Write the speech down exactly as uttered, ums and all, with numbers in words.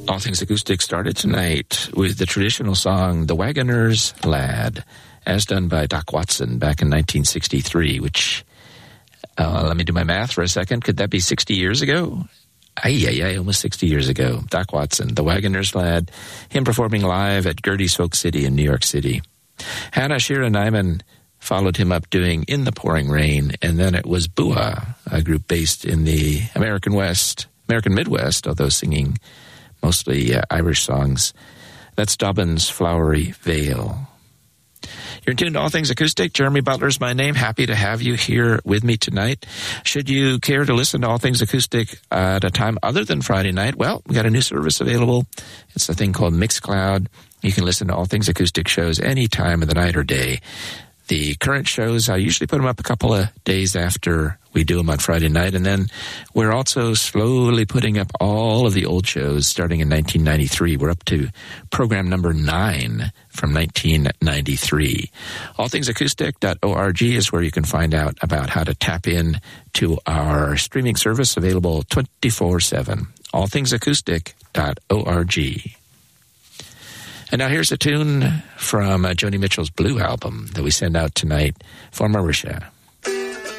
All Things Acoustic started tonight with the traditional song, The Wagoner's Lad, as done by Doc Watson back in nineteen sixty-three, which, uh, let me do my math for a second. Could that be sixty years ago? Ay, ay, ay, almost sixty years ago. Doc Watson, The Wagoner's Lad, him performing live at Gertie's Folk City in New York City. Hannah Shira Nyman followed him up doing In the Pouring Rain, and then it was Bua, a group based in the American West, American Midwest, although singing mostly uh, Irish songs. That's Dobbin's Flowery Vale. You're tuned to All Things Acoustic. Jeremy Butler's my name. Happy to have you here with me tonight. Should you care to listen to All Things Acoustic at a time other than Friday night, well, we got a new service available. It's a thing called Mixcloud. You can listen to All Things Acoustic shows any time of the night or day. The current shows, I usually put them up a couple of days after we do them on Friday night. And then we're also slowly putting up all of the old shows starting in nineteen ninety-three. We're up to program number nine from nineteen ninety-three. all things acoustic dot org is where you can find out about how to tap in to our streaming service available twenty-four seven. all things acoustic dot org. And now here's a tune from uh, Joni Mitchell's Blue album that we send out tonight for Marisha.